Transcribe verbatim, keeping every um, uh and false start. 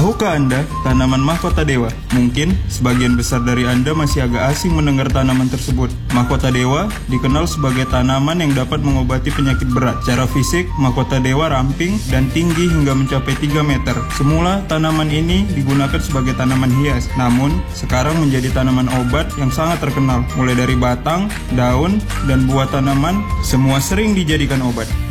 Tahukah Anda tanaman mahkota dewa? Mungkin sebagian besar dari Anda masih agak asing mendengar tanaman tersebut. Mahkota dewa dikenal sebagai tanaman yang dapat mengobati penyakit berat. Secara fisik, mahkota dewa ramping dan tinggi hingga mencapai tiga meter. Semula tanaman ini digunakan sebagai tanaman hias, namun sekarang menjadi tanaman obat yang sangat terkenal. Mulai dari batang, daun, dan buah tanaman, semua sering dijadikan obat.